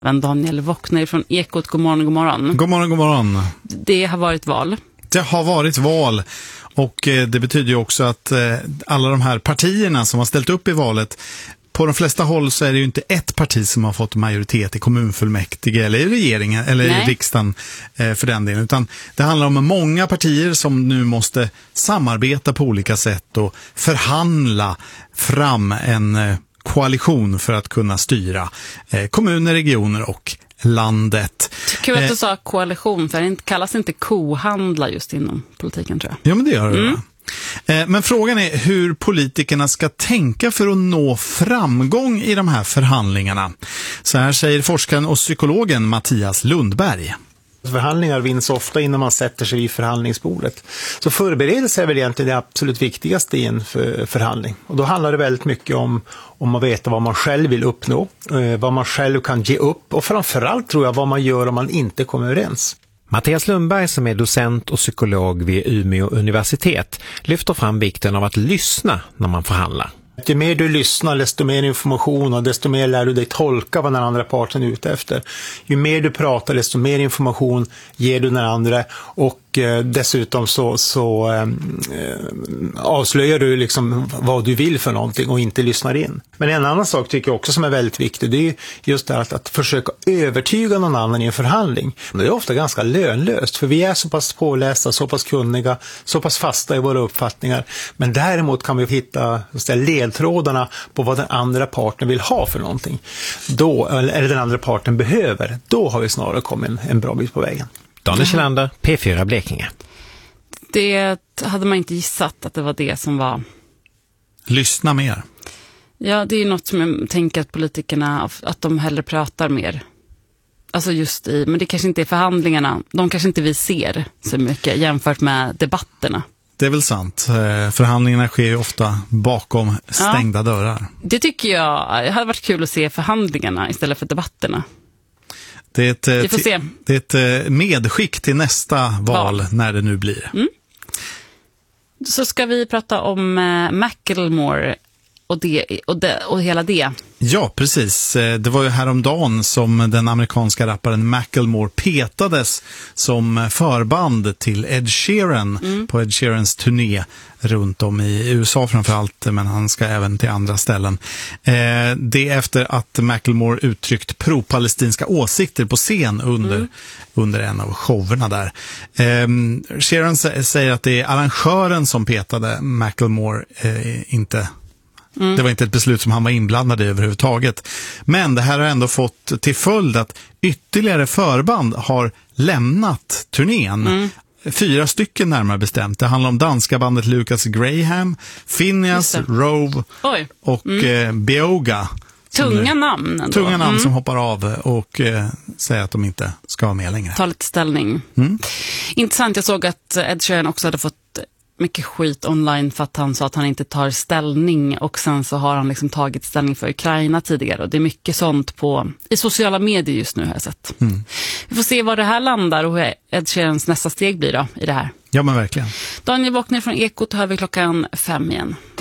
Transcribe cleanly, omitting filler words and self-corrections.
Daniel Wockner från Ekot, god morgon, god morgon. God morgon, god morgon. Det har varit val. Det har varit val och det betyder ju också att alla de här partierna som har ställt upp i valet, på de flesta håll så är det ju inte ett parti som har fått majoritet i kommunfullmäktige eller i regeringen eller i riksdagen för den delen, utan det handlar om många partier som nu måste samarbeta på olika sätt och förhandla fram en koalition för att kunna styra kommuner, regioner och landet. Kul att du sa koalition, för det kallas inte kohandla just inom politiken, tror jag. Ja, men det gör det. Men frågan är hur politikerna ska tänka för att nå framgång i de här förhandlingarna. Så här säger forskaren och psykologen Mattias Lundberg. Förhandlingar vinns ofta innan man sätter sig i förhandlingsbordet. Så förberedelse är väl egentligen det absolut viktigaste i en förhandling. Och då handlar det väldigt mycket om att veta vad man själv vill uppnå, vad man själv kan ge upp och framförallt tror jag vad man gör om man inte kommer överens. Mattias Lundberg, som är docent och psykolog vid Umeå universitet, lyfter fram vikten av att lyssna när man förhandlar. Ju mer du lyssnar, desto mer information och desto mer lär du dig tolka vad den andra parten är ute efter. Ju mer du pratar, desto mer information ger du den andra och dessutom så avslöjar du liksom vad du vill för någonting och inte lyssnar in. Men en annan sak tycker jag också som är väldigt viktig, det är just det att försöka övertyga någon annan i en förhandling. Det är ofta ganska lönlöst, för vi är så pass pålästa, så pass kunniga, så pass fasta i våra uppfattningar. Men däremot kan vi hitta ledtrådarna på vad den andra parten vill ha för någonting. Då, eller den andra parten behöver, då har vi snarare kommit en bra bit på vägen. Daniel Kjellander, P4 Blekinge. Det hade man inte gissat att det var det som var... Lyssna mer. Ja, det är något som jag tänker att politikerna, att de hellre pratar mer. Alltså just i, men det kanske inte är förhandlingarna. De kanske inte vi ser så mycket jämfört med debatterna. Det är väl sant. Förhandlingarna sker ju ofta bakom stängda dörrar. Det tycker jag. Det hade varit kul att se förhandlingarna istället för debatterna. Det är ett medskick till nästa val när det nu blir. Så ska vi prata om Macklemore och hela det. Ja, precis. Det var ju häromdagen som den amerikanska rapparen Macklemore petades som förband till Ed Sheeran på Ed Sheerans turné runt om i USA framförallt, men han ska även till andra ställen. Det är efter att Macklemore uttryckt pro-palestinska åsikter på scen under en av showerna där. Sheeran säger att det är arrangören som petade Macklemore, inte... Det var inte ett beslut som han var inblandad i överhuvudtaget. Men det här har ändå fått till följd att ytterligare förband har lämnat turnén. 4 stycken närmare bestämt. Det handlar om danska bandet Lucas Graham, Phineas, Rove och Beoga. Tunga namn ändå. Tunga namn som hoppar av och säger att de inte ska vara med längre. Ta lite ställning. Intressant, jag såg att Ed Sheeran också hade fått mycket skit online för att han sa att han inte tar ställning, och sen så har han liksom tagit ställning för Ukraina tidigare, och det är mycket sånt i sociala medier just nu har jag sett. Vi får se var det här landar och hur Ed Sheerans nästa steg blir då i det här. Ja, men verkligen. Daniel Wockner från Ekot hör vi 5:00 igen.